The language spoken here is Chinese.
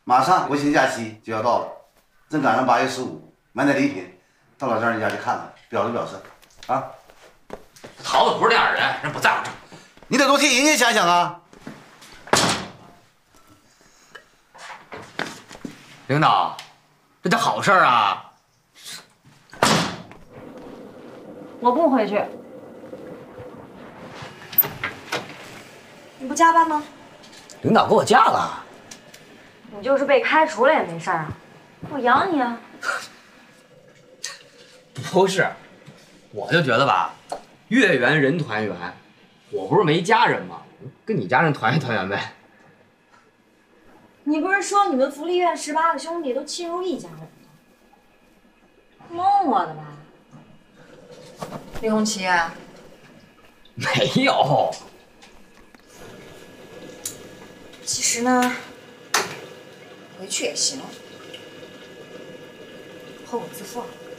马上国庆假期就要到了，正赶上8月15，买点礼品，到老丈人家去看看，表示表示，啊。 桃子不是那样的人，人不在乎这。 你得多替人家想想啊。 领导，这叫好事啊！ 我不回去。你不加班吗？ 领导给我假了。 你就是被开除了也没事啊，我养你啊。 不是，我就觉得吧，月圆人团圆，我不是没家人吗？跟你家人团圆团圆呗。 你不是说你们福利院18个兄弟都亲如一家人吗？蒙我的吧？李红旗， 没有。 其实呢，回去也行，后果自负。